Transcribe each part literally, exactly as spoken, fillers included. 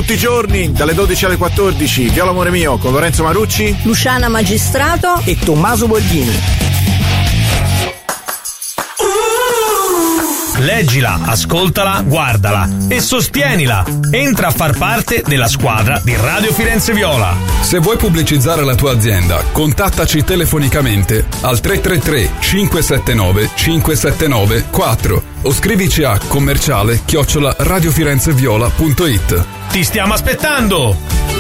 Tutti i giorni, dalle dodici alle quattordici, Viola amore mio, con Lorenzo Marucci, Luciana Magistrato e Tommaso Borghini. Leggila, ascoltala, guardala e sostienila. Entra a far parte della squadra di Radio Firenze Viola. Se vuoi pubblicizzare la tua azienda, contattaci telefonicamente al tre tre tre cinque sette nove cinque sette nove quattro o scrivici a commerciale chiocciola radiofirenzeviola punto it. Ti stiamo aspettando!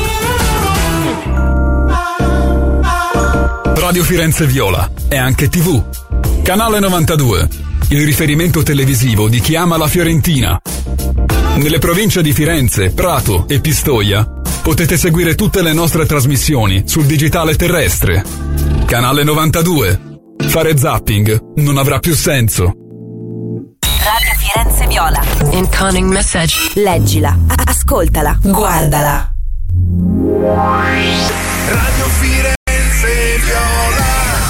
Radio Firenze Viola è anche tivù. Canale novantadue, il riferimento televisivo di chi ama la Fiorentina. Nelle province di Firenze, Prato e Pistoia potete seguire tutte le nostre trasmissioni sul digitale terrestre. Canale novantadue. Fare zapping non avrà più senso. Radio Firenze Viola. Incoming message. Leggila, ascoltala, guardala. Radio Firenze Viola.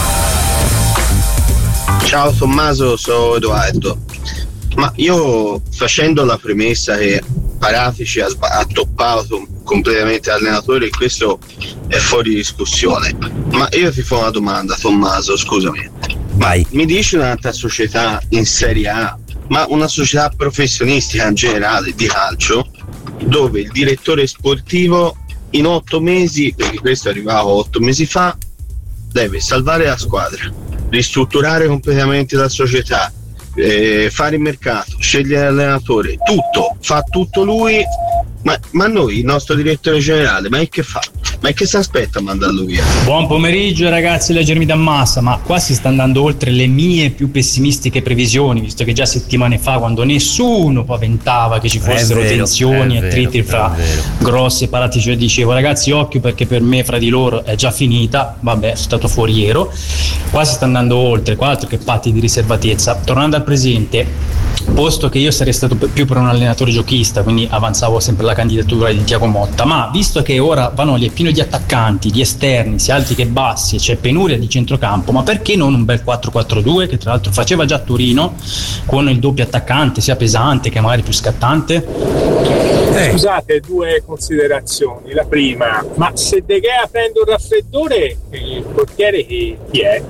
Ciao Tommaso, sono Edoardo. Ma io, facendo la premessa che Paratici ha, ha toppato completamente l'allenatore, questo è fuori discussione. Ma io ti faccio una domanda, Tommaso, scusami. Vai. Mi dici un'altra società in Serie A, ma una società professionistica in generale di calcio, dove il direttore sportivo in otto mesi, perché questo è arrivato otto mesi fa, deve salvare la squadra, ristrutturare completamente la società, eh, fare il mercato, scegliere l'allenatore, tutto, fa tutto lui, ma, ma noi, il nostro direttore generale, ma che fa? Ma che si aspetta a mandarlo via? Buon pomeriggio ragazzi, leggermi da massa, ma qua si sta andando oltre le mie più pessimistiche previsioni, visto che già settimane fa, quando nessuno paventava che ci fossero vero, tensioni vero, e triti fra Grossi e Paratici, dicevo ragazzi occhio perché per me fra di loro è già finita, vabbè sono stato foriero. Qua si sta andando oltre, qua altro che patti di riservatezza. Tornando al presente, posto che io sarei stato più per un allenatore giochista, quindi avanzavo sempre la candidatura di Thiago Motta, ma visto che ora Vanoli è pieno di attaccanti, di esterni, sia alti che bassi, c'è penuria di centrocampo, ma perché non un bel quattro quattro due che tra l'altro faceva già Torino con il doppio attaccante, sia pesante che magari più scattante? Eh. Scusate, due considerazioni. La prima, ma se De Gea prende un raffreddore, il portiere chi, chi è?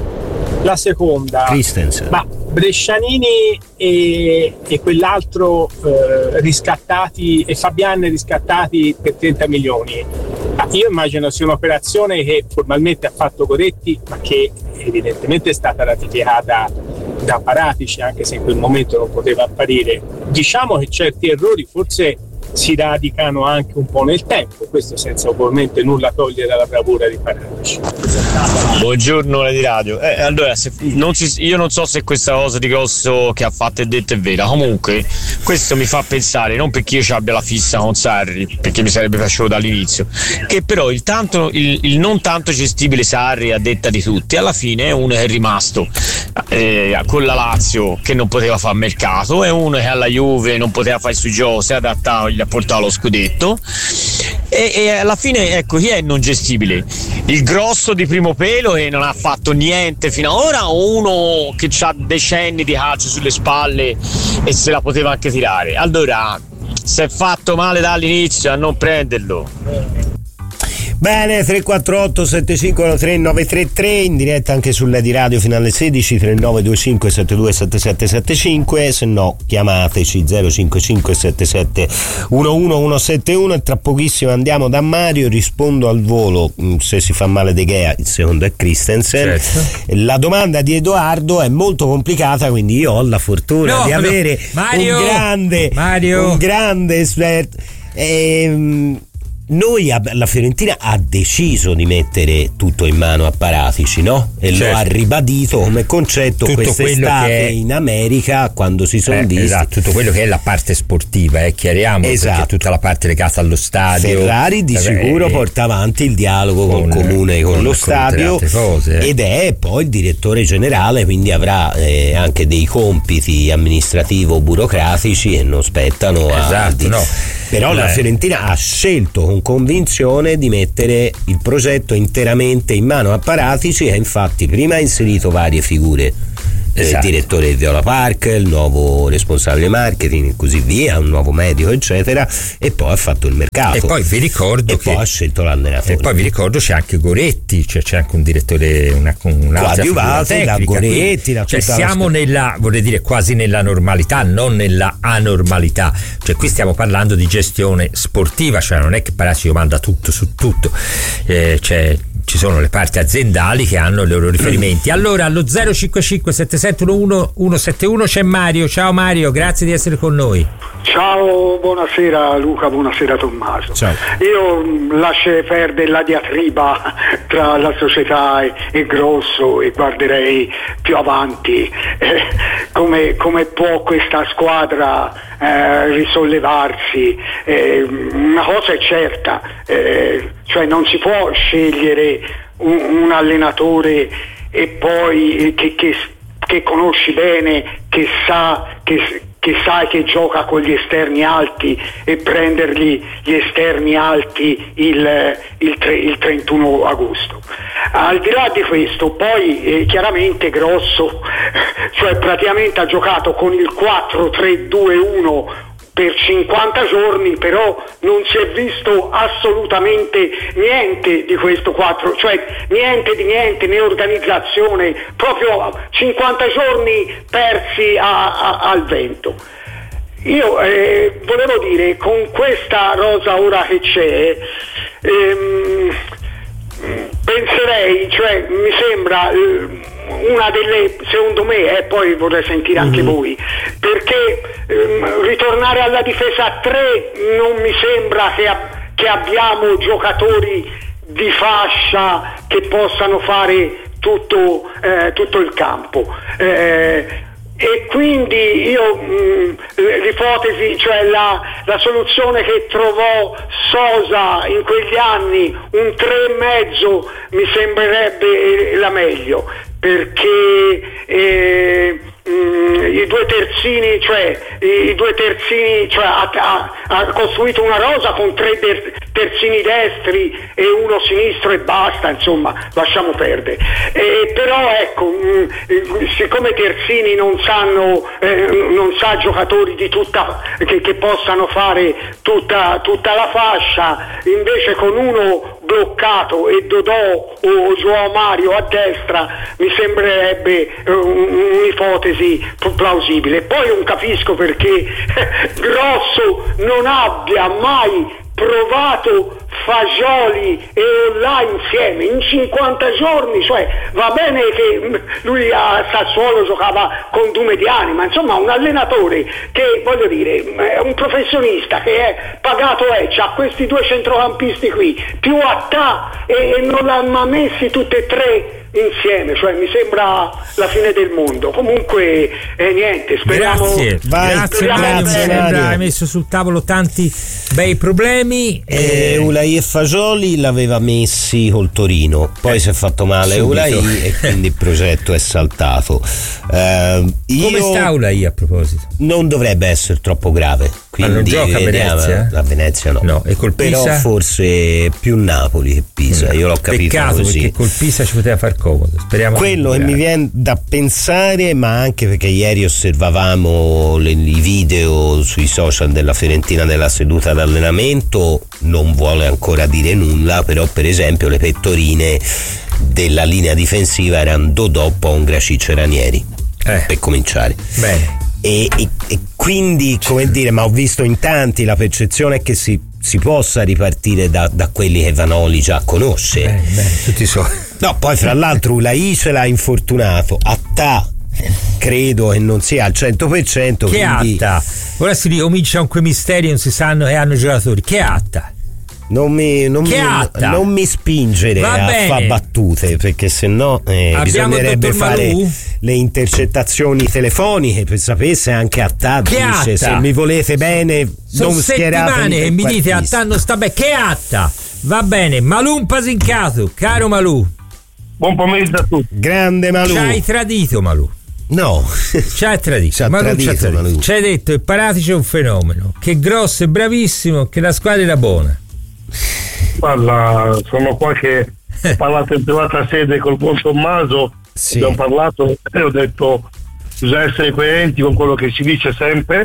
La seconda, Christensen. Ma Brescianini e, e quell'altro eh, riscattati, e Fabian riscattati per trenta milioni. Ma io immagino sia un'operazione che formalmente ha fatto Coretti, ma che evidentemente è stata ratificata da Paratici, anche se in quel momento non poteva apparire. Diciamo che certi errori forse si radicano anche un po' nel tempo, questo senza ovviamente nulla togliere dalla bravura di Paratici. Buongiorno di radio. Eh, allora, se non si, io non so se questa cosa di Grosso che ha fatto e detto è vera. Comunque, questo mi fa pensare, non perché io ci abbia la fissa con Sarri, perché mi sarebbe piaciuto dall'inizio, che però il, tanto, il, il non tanto gestibile Sarri, a detta di tutti, alla fine è uno che è rimasto eh, con la Lazio che non poteva fare mercato, è uno che alla Juve non poteva fare sui giochi, si è adattato, gli ha portato lo scudetto e, e alla fine ecco chi è non gestibile, il Grosso di primo pelo che non ha fatto niente fino ad ora o uno che ha decenni di calcio sulle spalle e se la poteva anche tirare? Allora si è fatto male dall'inizio a non prenderlo. Bene, tre quattro otto sette cinque tre nove tre tre, in diretta anche sulla di radio fino alle sedici, tre nove due cinque sette due sette sette sette cinque, se no chiamateci zero cinque cinque sette sette uno uno uno sette uno e tra pochissimo andiamo da Mario, rispondo al volo se si fa male De Gea, il secondo è Christensen. Certo. La domanda di Edoardo è molto complicata, quindi io ho la fortuna no, di avere Mario, un grande Mario. un grande esperto. Ehm, Noi, la Fiorentina ha deciso di mettere tutto in mano a Paratici, no? E certo. Lo ha ribadito come concetto tutto quest'estate è... in America quando si sono eh, visti. Esatto, tutto quello che è la parte sportiva, eh, chiariamo, esatto. Perché tutta la parte legata allo stadio. Ferrari di Vabbè, sicuro eh, porta avanti il dialogo con, col comune, con, con lo stadio cose, eh. ed è poi il direttore generale, quindi avrà eh, anche dei compiti amministrativo-burocratici che non spettano esatto, a... Di... No. Però eh. la Fiorentina ha scelto con convinzione di mettere il progetto interamente in mano a Paratici e infatti prima ha inserito varie figure esatto. Il direttore di Viola Park, il nuovo responsabile marketing e così via, un nuovo medico eccetera, e poi ha fatto il mercato e poi vi ricordo e che poi ha scelto l'allenatore e poi vi ricordo c'è anche Goretti, cioè c'è anche un direttore, una, un'altra figura tecnica, da Goretti, da cioè siamo la... nella, vorrei dire quasi nella normalità, non nella anormalità, cioè qui stiamo parlando di gestione sportiva, cioè non è che Palacio manda tutto su tutto, eh, cioè ci sono le parti aziendali che hanno i loro riferimenti. Allora allo zero cinque cinque sette sette uno uno sette uno c'è Mario. Ciao Mario, grazie di essere con noi. Ciao, buonasera Luca, buonasera Tommaso. Ciao. Io lascio perdere la diatriba tra la società e, e Grosso e guarderei più avanti eh, come, come può questa squadra eh, risollevarsi. Eh, una cosa è certa, eh, cioè non si può scegliere un, un allenatore e poi eh, che, che, che conosci bene, che sa che che sai che gioca con gli esterni alti e prendergli gli esterni alti il, il, tre, il trentuno agosto. Al di là di questo, poi eh, chiaramente Grosso, cioè praticamente ha giocato con il quattro tre due uno per cinquanta giorni, però non si è visto assolutamente niente di questo quattro, cioè niente di niente, né organizzazione, proprio cinquanta giorni persi a, a, al vento. Io eh, volevo dire, con questa rosa ora che c'è, ehm, penserei, cioè mi sembra eh, una delle, secondo me, e poi vorrei sentire anche mm-hmm. voi, perché ehm, ritornare alla difesa a tre non mi sembra che, che abbiamo giocatori di fascia che possano fare tutto, eh, tutto il campo. Eh, E quindi io mh, l'ipotesi, cioè la, la soluzione che trovò Sosa in quegli anni, un tre e mezzo, mi sembrerebbe la meglio, perché eh, mh, i due terzini, cioè i due terzini, cioè ha, ha, ha costruito una rosa con tre der, terzini destri e uno sinistro e basta, insomma, lasciamo perdere. Eh, però ecco, mh, siccome terzini non sanno, eh, non sa giocatori di tutta, che, che possano fare tutta, tutta la fascia, invece con uno bloccato e Dodò o João Mario a destra mi sembrerebbe eh, un'ipotesi plausibile. Poi non capisco perché Grosso non abbia mai provato Fagioli e Ollà insieme in cinquanta giorni, cioè va bene che lui a Sassuolo giocava con Dumediani, ma insomma un allenatore che, voglio dire, è un professionista che è pagato, è, c'ha questi due centrocampisti qui più Attà e, e non l'hanno messi tutti e tre insieme, cioè mi sembra la fine del mondo. Comunque eh, niente, speriamo. Grazie, Vai, grazie, speriamo grazie Mario. Hai messo sul tavolo tanti bei problemi. E Ulai e Fagioli l'aveva messi col Torino, poi eh, si è fatto male Ulai e quindi il progetto è saltato. Uh, io Come sta Ulai a proposito? Non dovrebbe essere troppo grave. Quindi ma non gioca a Venezia? A Venezia no. no. E col Pisa? Però forse più Napoli che Pisa, io l'ho capito Peccato, così. Perché col Pisa ci poteva far comodo. Speriamo. Quello che mi viene da pensare, ma anche perché ieri osservavamo le, i video sui social della Fiorentina della seduta d'allenamento, non vuole ancora dire nulla, però per esempio le pettorine della linea difensiva erano Dodò, Pongra, Ciccio e Ranieri, eh. per cominciare. Bene. E, e, e quindi, come dire, ma ho visto in tanti la percezione è che si, si possa ripartire da, da quelli che Vanoli già conosce. Bene, bene, tutti so. No, poi fra l'altro Ulai ce l'ha infortunato, Attà credo che non sia al cento per cento. Che quindi... Attà? Ora si ricominciano quei misteri, non si sanno che hanno giocatori. Che Attà? Non mi, non, mi, non mi spingere Va a bene. fare battute, perché sennò eh, bisognerebbe fare le intercettazioni telefoniche per sapere se anche Attà dice Attà? Se mi volete bene sono non schieratemi. Sono settimane che mi dite Attà non sta bene. Che Attà? Va bene, Malù Pasincato, caro Malù. Buon pomeriggio a tutti. Grande Malù. Ci hai tradito Malù. No, ci hai tradito. Ci ha Malù tradito, ci ha tradito. Malù. Ci hai detto che Paratici è un fenomeno, che Grosso è bravissimo, che la squadra era buona. Guarda, sono qua che ho parlato in privata sede col buon Tommaso, sì. Abbiamo parlato e ho detto bisogna essere coerenti con quello che si dice sempre,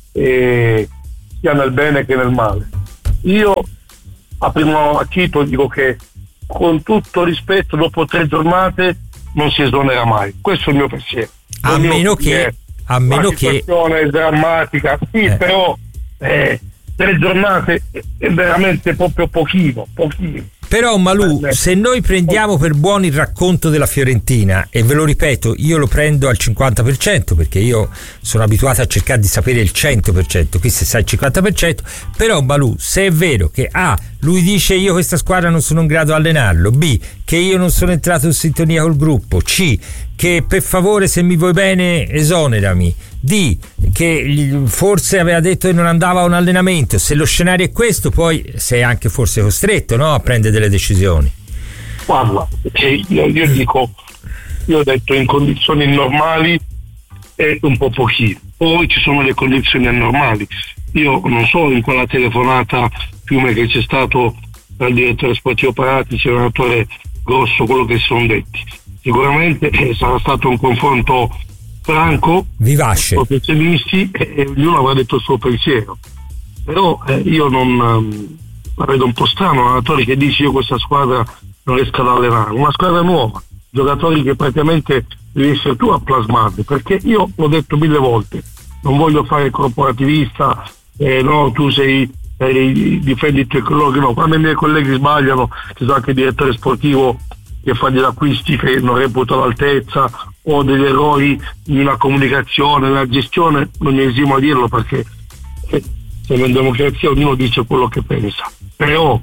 e sia nel bene che nel male. Io a primo acchito dico che, con tutto rispetto, dopo tre giornate non si esonera mai. Questo è il mio pensiero. A il meno mio che a meno la situazione che è drammatica, sì, eh. però eh, tre giornate è veramente proprio pochino, pochino. Però Malù, se noi prendiamo per buono il racconto della Fiorentina, e ve lo ripeto, io lo prendo al cinquanta per cento perché io sono abituato a cercare di sapere il cento per cento, qui se sai il cinquanta per cento, però Malù, se è vero che A, lui dice io questa squadra non sono in grado di allenarlo, B, che io non sono entrato in sintonia col gruppo, C, che per favore se mi vuoi bene esonerami, D, che forse aveva detto che non andava a un allenamento, se lo scenario è questo poi sei anche forse costretto, no, a prendere delle decisioni. Guarda, io, io dico, io ho detto in condizioni normali è un po' pochino, poi ci sono le condizioni anormali. Io non so, in quella telefonata fiume che c'è stato dal direttore sportivo Paratici e l'allenatore Grosso, quello che si sono detti, sicuramente eh, sarà stato un confronto franco, vivace, professionisti, e, e ognuno avrà detto il suo pensiero. Però eh, io non um, la vedo un po' strano un allenatore che dice io questa squadra non riesco ad allenare, una squadra nuova, giocatori che praticamente devi essere tu a plasmarli, perché io l'ho detto mille volte, non voglio fare il corporativista, eh, no, tu sei eh, difendi i tuoi colleghi, no, quando i miei colleghi sbagliano, ci sono anche il direttore sportivo che fa degli acquisti che non reputa all'altezza, o degli errori nella comunicazione, nella gestione, non mi esimo a dirlo, perché eh, siamo in democrazia, ognuno dice quello che pensa. Però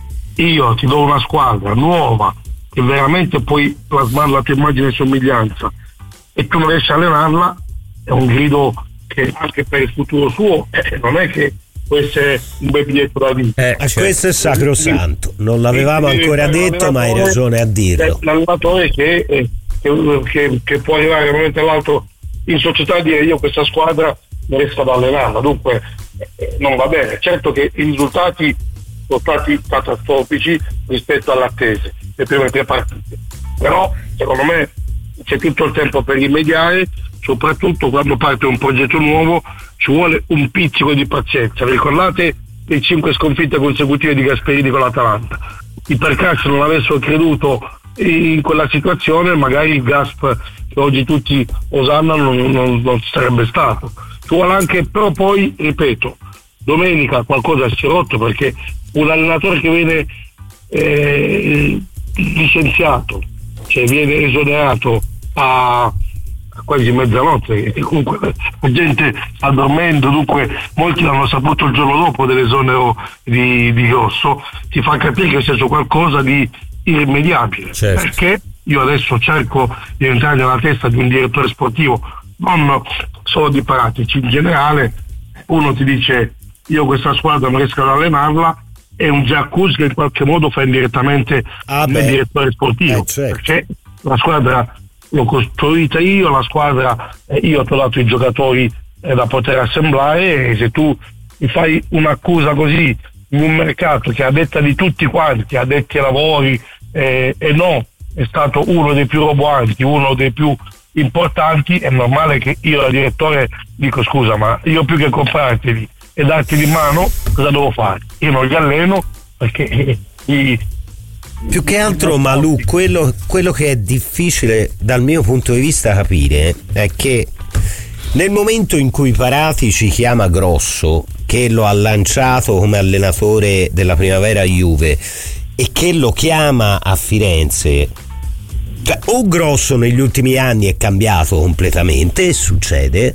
io ti do una squadra nuova che veramente puoi plasmare la tua immagine e somiglianza e tu non riesci a allenarla, è un grido che anche per il futuro suo eh, non è che può essere un bel biglietto da vita. Eh, certo. Questo è sacrosanto, non l'avevamo ancora detto, ma hai ragione a dirlo. L'allenatore che, eh, che, che, che può arrivare da un momento all'altro in società e dire io questa squadra non riesco ad allenarla, dunque eh, non va bene. Certo che i risultati sono stati catastrofici rispetto all'attese le prime tre partite, però secondo me c'è tutto il tempo per rimediare, soprattutto quando parte un progetto nuovo ci vuole un pizzico di pazienza. Ricordate le cinque sconfitte consecutive di Gasperini con l'Atalanta? I Percassi non avessero creduto in quella situazione, magari il Gasp che oggi tutti osannano non, non, non sarebbe stato. Ci vuole anche, però poi ripeto, domenica qualcosa si è rotto, perché un allenatore che viene eh, licenziato, cioè viene esonerato a, a quasi mezzanotte, e comunque la gente sta dormendo, dunque molti l'hanno saputo il giorno dopo dell'esonero di, di Grosso, ti fa capire che c'è qualcosa di irrimediabile. Certo. Perché io adesso cerco di entrare nella testa di un direttore sportivo, non solo di Paratici, in generale. Uno ti dice io questa squadra non riesco ad allenarla, è un giacuzzi che in qualche modo fa indirettamente ah il direttore sportivo, eh, certo. Perché la squadra l'ho costruita io, la squadra eh, io ti ho dato i giocatori eh, da poter assemblare, e se tu mi fai un'accusa così in un mercato che a detta di tutti quanti, addetti ai lavori eh, e no, è stato uno dei più roboanti, uno dei più importanti, è normale che io da direttore dico scusa, ma io più che comprarteli e darteli in mano cosa devo fare? Io non li alleno perché eh, i, più che altro Malù, quello, quello che è difficile dal mio punto di vista capire è che nel momento in cui Paratici chiama Grosso, che lo ha lanciato come allenatore della primavera Juve, e che lo chiama a Firenze, cioè, o Grosso negli ultimi anni è cambiato completamente, e succede,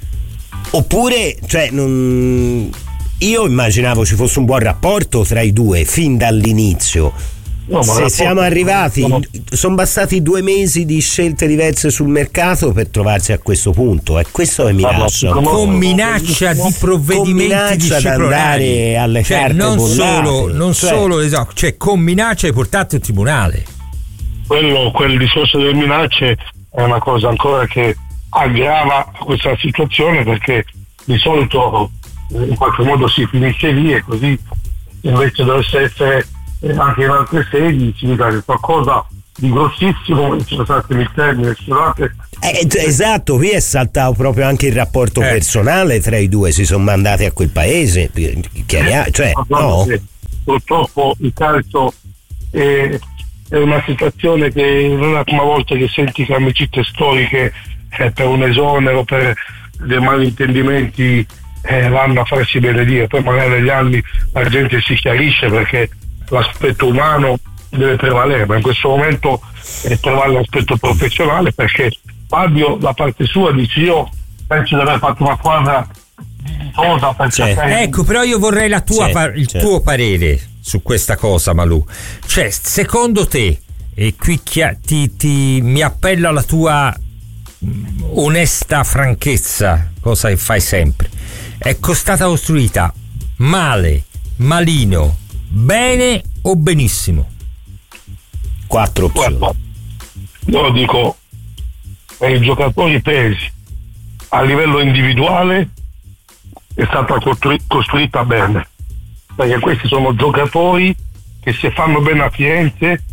oppure cioè non... io immaginavo ci fosse un buon rapporto tra i due fin dall'inizio. No, se siamo arrivati, no. Sono bastati due mesi di scelte diverse sul mercato per trovarsi a questo punto, è questo che mi ah, lascia no, con minaccia di provvedimenti disciplinari, alle cioè, carte non bollate, solo, non cioè, solo esatto, cioè con minaccia hai portato in tribunale. Quello, quel discorso delle minacce è una cosa ancora che aggrava questa situazione, perché di solito in qualche modo si finisce lì, e così invece dovesse essere anche in altre sedi significa che qualcosa di grossissimo, ci sono stati il termine, scusate. Eh, esatto, qui è saltato proprio anche il rapporto eh. personale tra i due, si sono mandati a quel paese, chiaria- cioè, no? Purtroppo il calcio è, è una situazione che non è la prima volta che senti che amicizie storiche eh, per un esonero, per dei malintendimenti eh, vanno a farsi benedire, poi magari negli anni la gente si chiarisce perché l'aspetto umano deve prevalere, ma in questo momento è trovare l'aspetto professionale, perché Fabio da parte sua dice io penso di aver fatto una squadra dignitosa per certo. Ecco, però io vorrei la tua certo, par- il certo. tuo parere su questa cosa, Malù. Cioè, secondo te, e qui chia- ti, ti mi appello alla tua onesta franchezza, cosa che fai sempre, è stata costruita male, malino, bene o benissimo? Quattro opzioni. Guarda, io lo dico per i giocatori presi a livello individuale è stata costru- costruita bene, perché questi sono giocatori che se fanno bene a Firenze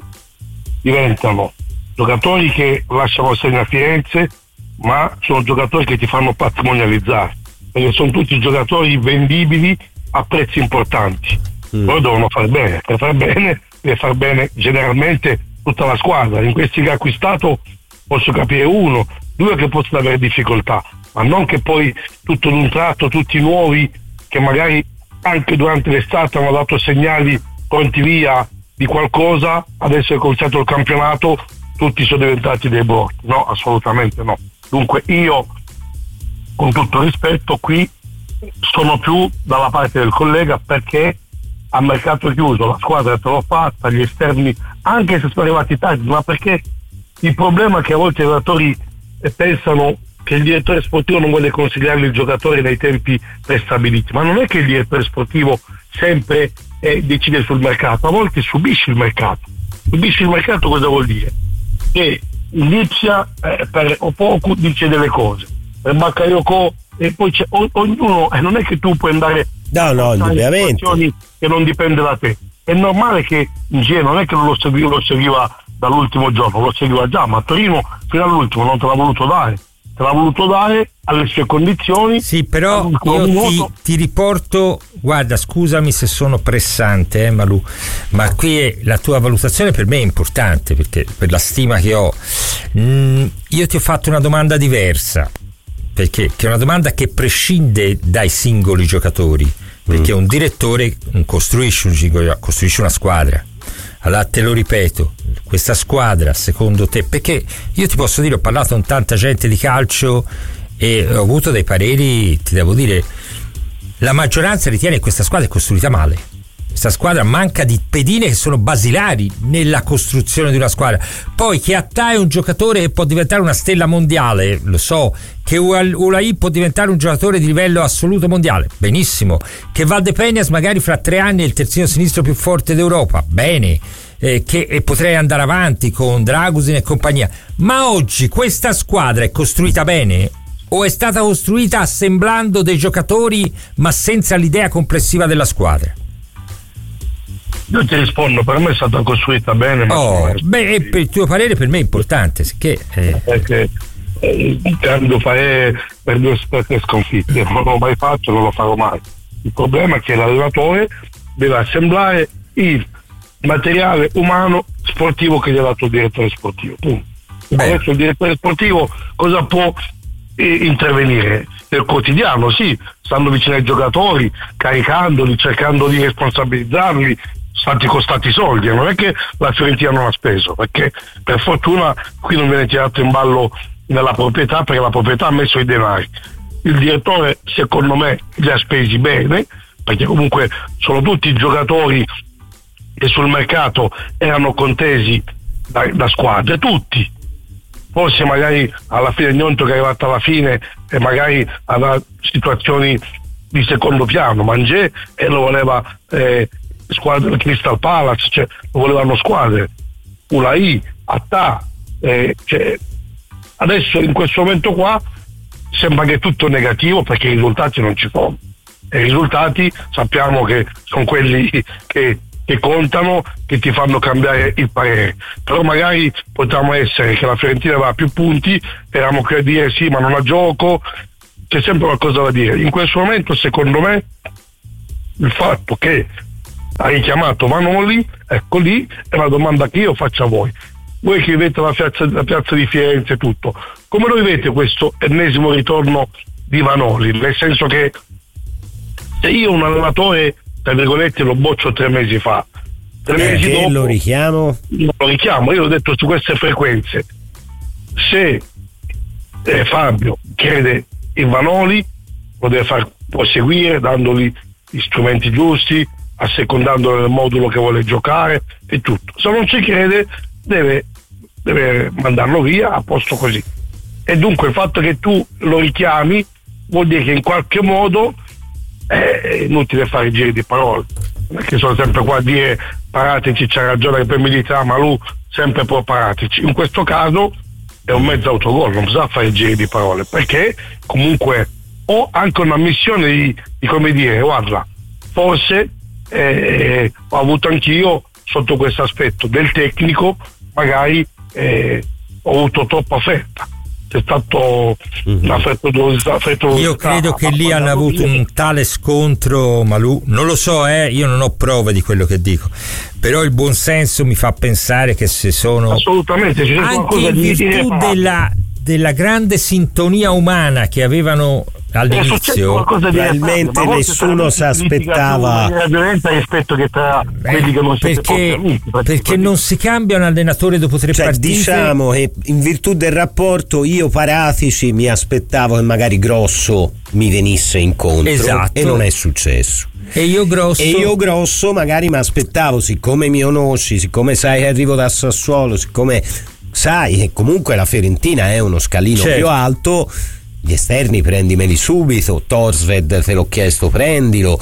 diventano giocatori che lasciano segno a Firenze, ma sono giocatori che ti fanno patrimonializzare, perché sono tutti giocatori vendibili a prezzi importanti. Mm. Loro devono far bene, per far bene deve far bene generalmente tutta la squadra. In questi che ha acquistato posso capire uno, due che possono avere difficoltà, ma non che poi tutto d'un tratto tutti nuovi che magari anche durante l'estate hanno dato segnali pronti via di qualcosa, adesso è cominciato il campionato, tutti sono diventati dei bordi. No, assolutamente no. Dunque io, con tutto rispetto, qui sono più dalla parte del collega, perché a mercato chiuso la squadra te l'ho fatta, gli esterni anche se sono arrivati tardi, ma perché il problema è che a volte i giocatori pensano che il direttore sportivo non vuole consigliare il giocatore nei tempi prestabiliti, ma non è che il direttore sportivo sempre eh, decide sul mercato, a volte subisce il mercato. Subisce il mercato cosa vuol dire? Che l'Ipsia eh, per Opoku dice delle cose, per Bakayoko, e poi c'è o, ognuno, e eh, non è che tu puoi andare no no indubbiamente che non dipende da te. È normale che in genere non è che non lo seguiva, lo seguiva dall'ultimo giorno, lo seguiva già, ma a Torino fino all'ultimo non te l'ha voluto dare, te l'ha voluto dare alle sue condizioni. Sì, però io ti, ti riporto, guarda, scusami se sono pressante, eh, Malù, ma qui è, la tua valutazione per me è importante, perché per la stima che ho, mm, io ti ho fatto una domanda diversa, perché che è una domanda che prescinde dai singoli giocatori, perché mm. un direttore non costruisce un singolo, costruisce una squadra. Allora te lo ripeto, questa squadra secondo te, perché io ti posso dire, ho parlato con tanta gente di calcio e ho avuto dei pareri, ti devo dire, la maggioranza ritiene che questa squadra è costruita male. Questa squadra manca di pedine che sono basilari nella costruzione di una squadra. Poi che Attà è un giocatore che può diventare una stella mondiale, lo so, che Ulai può diventare un giocatore di livello assoluto mondiale, benissimo, che Valdepeñas magari fra tre anni è il terzino sinistro più forte d'Europa, bene, eh, che e potrei andare avanti con Dragusin e compagnia, ma oggi questa squadra è costruita bene o è stata costruita assemblando dei giocatori ma senza l'idea complessiva della squadra? Io ti rispondo, per me è stata costruita bene, ma oh, beh, per il tuo parere per me è importante, che eh... perché eh, cambio parere per due per sconfitte, non l'ho mai fatto, non lo farò mai. Il problema è che l'allenatore deve assemblare il materiale umano sportivo che gli ha dato il direttore sportivo. Adesso il direttore sportivo cosa può eh, intervenire? Nel quotidiano, sì, stando vicino ai giocatori, caricandoli, cercando di responsabilizzarli, stati costati soldi, non è che la Fiorentina non ha speso, perché per fortuna qui non viene tirato in ballo nella proprietà, perché la proprietà ha messo i denari. Il direttore secondo me li ha spesi bene, perché comunque sono tutti giocatori che sul mercato erano contesi da, da squadre, tutti. Forse magari alla fine Gnonto che è arrivato alla fine e magari aveva situazioni di secondo piano, Mangé e lo voleva eh, squadra Crystal Palace, cioè lo volevano squadre, Ulai, Attà, eh, cioè, adesso in questo momento qua sembra che è tutto negativo perché i risultati non ci sono, e i risultati sappiamo che sono quelli che che contano, che ti fanno cambiare il parere. Però magari potevamo essere che la Fiorentina aveva più punti, eravamo qui a dire sì ma non ha gioco, c'è sempre qualcosa da dire. In questo momento secondo me il fatto che ha richiamato Vanoli, ecco lì è una domanda che io faccio a voi. Voi che vivete la piazza, la piazza di Firenze e tutto, come lo vivete questo ennesimo ritorno di Vanoli? Nel senso che se io un allenatore, tra virgolette, lo boccio tre mesi fa, tre eh, mesi dopo lo richiamo? Lo richiamo, io l'ho detto su queste frequenze. Se eh, Fabio crede in Vanoli, lo deve far proseguire dandogli gli strumenti giusti, assecondandolo nel modulo che vuole giocare e tutto. Se non ci crede deve, deve mandarlo via a posto così. E dunque il fatto che tu lo richiami vuol dire che in qualche modo è inutile fare i giri di parole, perché sono sempre qua a dire Paratici c'ha ragione che per Militare, ma lui sempre pro Paratici. In questo caso è un mezzo autogol, non bisogna fare i giri di parole, perché comunque ho anche una missione di, di come dire, guarda, forse eh, ho avuto anch'io sotto questo aspetto del tecnico, magari eh, ho avuto troppa fretta. È stato una frettolosità. Io credo che lì hanno avuto un tale scontro, Malù, non lo so, eh, io non ho prove di quello che dico, però il buon senso mi fa pensare che se sono assolutamente c'è anche in virtù della, della grande sintonia umana che avevano all'inizio, probabilmente nessuno si aspettava la violenza rispetto che tra quelli che non si perché, perché non si cambia un allenatore dopo tre cioè, partite. Diciamo che in virtù del rapporto io Paratici mi aspettavo che magari Grosso mi venisse incontro, esatto, e non è successo. E io Grosso e io Grosso magari mi aspettavo, siccome mi conosci, siccome sai che arrivo da Sassuolo, siccome sai che comunque la Fiorentina è uno scalino certo. più alto, gli esterni prendimeli subito, Torsved te l'ho chiesto prendilo,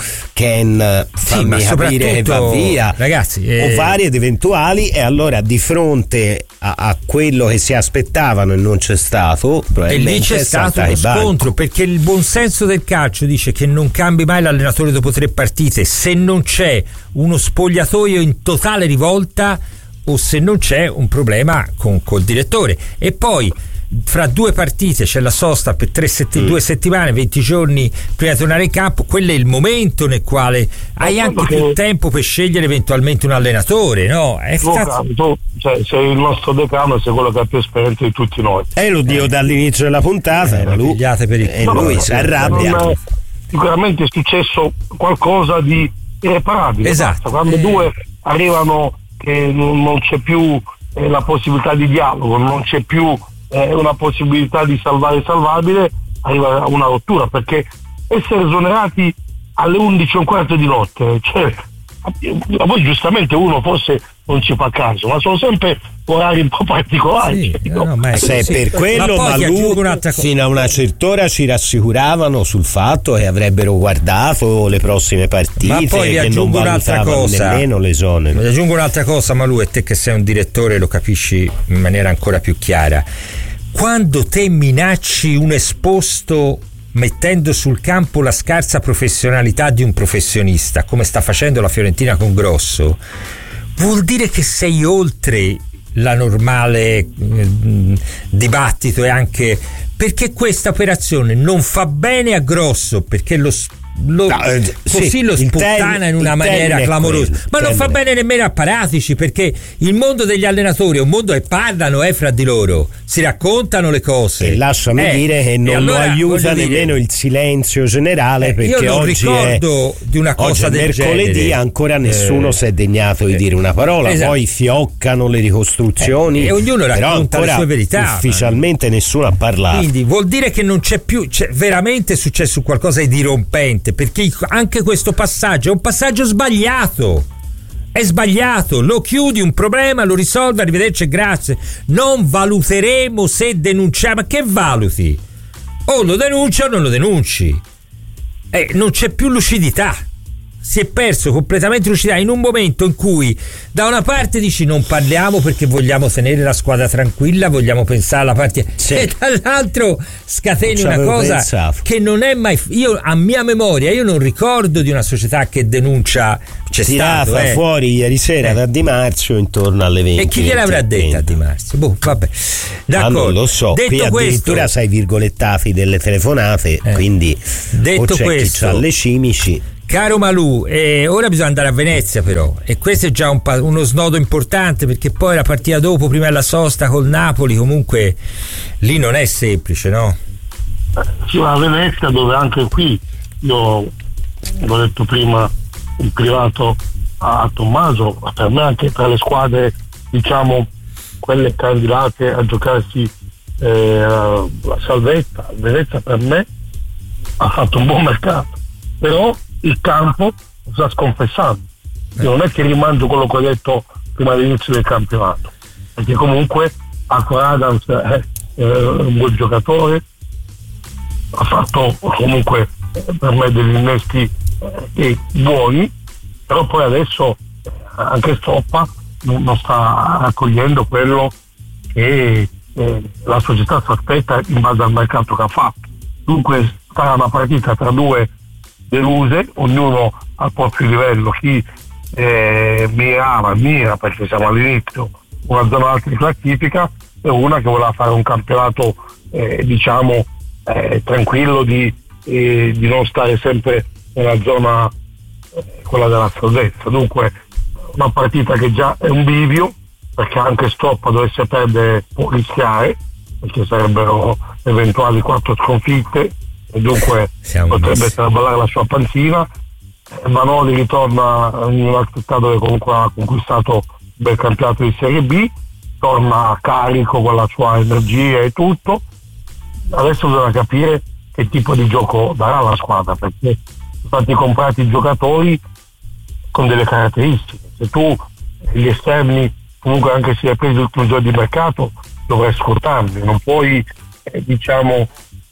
Ken fammi sì, capire che va via, ragazzi, eh... o vari ed eventuali. E allora di fronte a, a quello che si aspettavano e non c'è stato, e lì c'è stato uno scontro, perché il buon senso del calcio dice che non cambi mai l'allenatore dopo tre partite se non c'è uno spogliatoio in totale rivolta o se non c'è un problema con col direttore. E poi fra due partite c'è la sosta per tre sett- mm. due settimane, venti giorni prima di tornare in campo, quello è il momento nel quale hai anche più che... tempo per scegliere eventualmente un allenatore, no? È tu, stato... tu cioè, sei il nostro decano, sei quello che ha più esperienza di tutti noi. E eh, lo dico eh. dall'inizio della puntata, eh, lui, per il... e lui si arrabbia. Sicuramente è successo qualcosa di irreparabile. Esatto. Quando eh. due arrivano che non c'è più eh, la possibilità di dialogo, non c'è più eh, una possibilità di salvare il salvabile, arriva una rottura, perché essere esonerati alle undici e un quarto di notte, cioè, a voi giustamente uno forse non ci fa caso, ma sono sempre orari un po' particolari. Sì, no, ma se sì. per quello ma Malù fino a una certa ora ci rassicuravano sul fatto che avrebbero guardato le prossime partite, ma poi vi che aggiungo non un'altra cosa, nemmeno l'esonero. Vi aggiungo un'altra cosa, Malù, e te che sei un direttore lo capisci in maniera ancora più chiara. Quando te minacci un esposto mettendo sul campo la scarsa professionalità di un professionista, come sta facendo la Fiorentina con Grosso, vuol dire che sei oltre la normale eh, dibattito, e anche perché questa operazione non fa bene a Grosso, perché lo Lo, no, eh, così sì, lo sputtana ten, in una maniera clamorosa, quello, ma non fa bene nemmeno a Paratici, perché il mondo degli allenatori è un mondo che parlano eh, fra di loro, si raccontano le cose, e lasciami eh, dire che non allora, lo aiuta nemmeno dire, il silenzio generale, eh, perché io non oggi ricordo è, di una cosa oggi è del mercoledì genere. Ancora nessuno eh, si è degnato di eh, dire una parola, esatto. Poi fioccano le ricostruzioni, eh, e ognuno racconta le sue verità, ufficialmente ma... nessuno ha parlato, quindi vuol dire che non c'è più, c'è, veramente è successo qualcosa di dirompente, perché anche questo passaggio è un passaggio sbagliato, è sbagliato, lo chiudi un problema, lo risolvi, arrivederci e grazie, non valuteremo se denunciare, ma che valuti? O lo denunci o non lo denunci, eh, non c'è più lucidità, si è perso completamente lucidità in un momento in cui da una parte dici non parliamo perché vogliamo tenere la squadra tranquilla, vogliamo pensare alla partita, sì. e dall'altro scateni una cosa pensato. Che non è mai, io a mia memoria io non ricordo di una società che denuncia, c'è tirata stato, eh. fuori ieri sera eh. da Di Marzio intorno alle venti. E chi gliel'avrà detta a Di Marzio? Boh, vabbè. D'accordo. Ah, non lo so, detto qui addirittura questo, sai virgolettati delle telefonate, eh. quindi detto o c'è questo, chi c'ha le cimici. Caro Malù, eh, ora bisogna andare a Venezia però, e questo è già un pa- uno snodo importante, perché poi la partita dopo, prima è la sosta col Napoli, comunque lì non è semplice, no? Sì, ma a Venezia, dove anche qui io l'ho detto prima in privato a Tommaso, per me anche tra le squadre, diciamo quelle candidate a giocarsi eh, la salvezza, Venezia per me ha fatto un buon mercato, però il campo sta sconfessando. Io non è che rimando quello che ho detto prima dell'inizio del campionato, perché comunque Marco Adams è, è un buon giocatore, ha fatto comunque per me degli innesti eh, buoni, però poi adesso anche Stoppa non, non sta raccogliendo quello che eh, la società si aspetta in base al mercato che ha fatto. Dunque sarà una partita tra due deluse, ognuno al proprio livello, chi eh, mirava, mira perché siamo all'inizio, una zona alta di classifica e una che voleva fare un campionato eh, diciamo eh, tranquillo di, eh, di non stare sempre nella zona eh, quella della salvezza. Dunque una partita che già è un bivio, perché anche Stoppa dovesse perdere può rischiare, perché sarebbero eventuali quattro sconfitte e dunque Siamo potrebbe traballare la sua panzina. Vanoli ritorna in una città dove comunque ha conquistato un bel campionato di Serie B, torna carico con la sua energia e tutto. Adesso bisogna capire che tipo di gioco darà la squadra, perché sono stati comprati i giocatori con delle caratteristiche. Se tu gli esterni comunque, anche se hai preso l'ultimo giorno di mercato, dovrai scortarli, non puoi eh, diciamo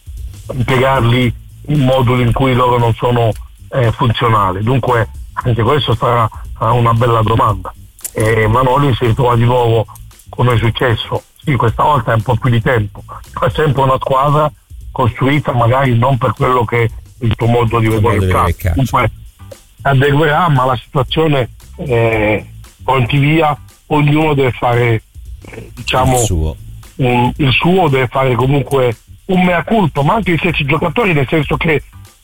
impiegarli in moduli in cui loro non sono eh, funzionali. Dunque anche questo sarà, sarà una bella domanda. E Manoli si ritrova di nuovo come è successo, sì, questa volta è un po' più di tempo, ma è sempre una squadra costruita magari non per quello che è il tuo modo di vedere il calcio. Dunque adeguerà, ma la situazione eh, pronti via, ognuno deve fare eh, diciamo il suo. Un, il suo deve fare comunque un mea culpa, ma anche gli stessi giocatori, nel senso che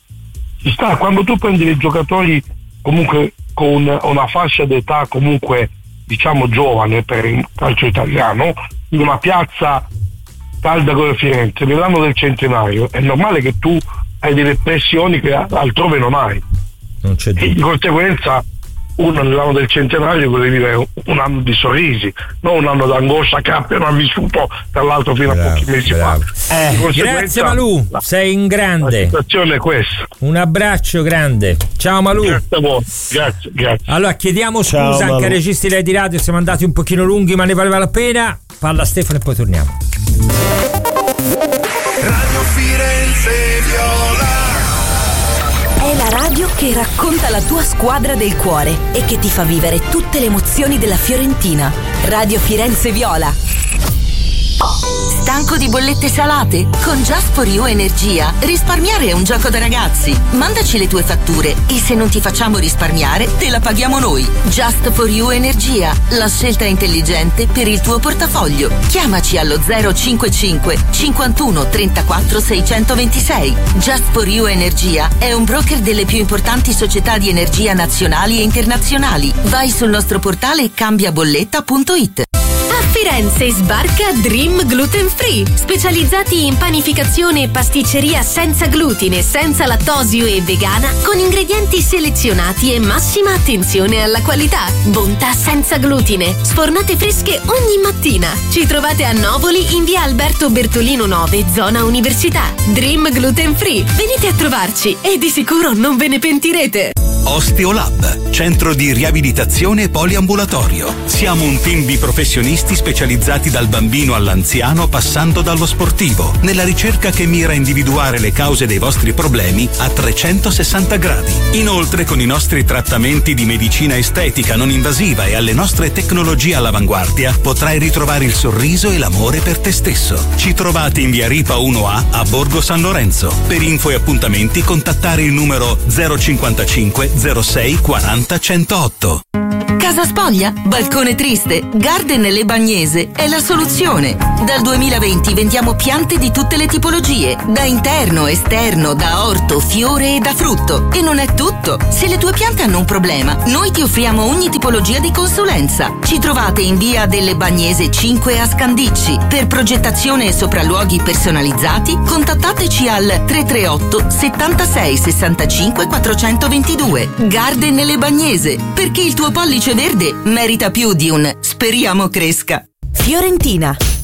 ci sta, quando tu prendi dei giocatori comunque con una, una fascia d'età comunque diciamo giovane per il calcio italiano, in una piazza calda come Firenze, nell'anno del centenario, è normale che tu hai delle pressioni che altrove non hai, non c'è e di conseguenza uno nell'anno del centenario vuole vivere un anno di sorrisi, non un anno d'angoscia che appena vissuto tra l'altro fino bravo, a pochi mesi bravo. fa. Eh, grazie Malù, la, sei in grande. La situazione è questa. Un abbraccio grande. Ciao Malù. Grazie a voi. Grazie, grazie. Allora chiediamo scusa Ciao, anche Malù. ai registi di radio, siamo andati un pochino lunghi, ma ne valeva la pena. Parla Stefano e poi torniamo. Radio Firenze Viola. È la radio che racconta la tua squadra del cuore e che ti fa vivere tutte le emozioni della Fiorentina. Radio Firenze Viola. Stanco di bollette salate? Con Just for You Energia risparmiare è un gioco da ragazzi. Mandaci le tue fatture e se non ti facciamo risparmiare te la paghiamo noi. Just for You Energia, la scelta intelligente per il tuo portafoglio. Chiamaci allo zero cinquantacinque cinquantuno trentaquattro seicentoventisei. Just for You Energia è un broker delle più importanti società di energia nazionali e internazionali. Vai sul nostro portale cambiabolletta punto it. A Firenze sbarca Dream Gluten Free, specializzati in panificazione e pasticceria senza glutine, senza lattosio e vegana, con ingredienti selezionati e massima attenzione alla qualità. Bontà senza glutine, sfornate fresche ogni mattina. Ci trovate a Novoli in via Alberto Bertolino nove, zona Università. Dream Gluten Free, venite a trovarci e di sicuro non ve ne pentirete. Osteolab, centro di riabilitazione e poliambulatorio. Siamo un team di professionisti specializzati dal bambino all'anziano passando dallo sportivo, nella ricerca che mira a individuare le cause dei vostri problemi a trecentosessanta gradi. Inoltre, con i nostri trattamenti di medicina estetica non invasiva e alle nostre tecnologie all'avanguardia, potrai ritrovare il sorriso e l'amore per te stesso. Ci trovate in via Ripa uno A a Borgo San Lorenzo. Per info e appuntamenti contattare il numero zero cinquantacinque zero sei quaranta centootto. Casa spoglia? Balcone triste? Garden Le Bagnese è la soluzione. Dal duemilaventi vendiamo piante di tutte le tipologie, da interno, esterno, da orto, fiore e da frutto. E non è tutto. Se le tue piante hanno un problema, noi ti offriamo ogni tipologia di consulenza. Ci trovate in via delle Bagnese cinque a Scandicci. Per progettazione e sopralluoghi personalizzati, contattateci al tre tre otto settantasei sessantacinque quattrocentoventidue. Garden Le Bagnese, perché il tuo pollice verde merita più di un speriamo cresca. Fiorentina